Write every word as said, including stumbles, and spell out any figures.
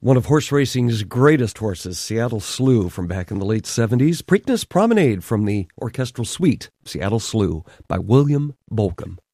One of horse racing's greatest horses, Seattle Slew, from back in the late seventies. Preakness Promenade from the orchestral suite, Seattle Slew, by William Bolcom.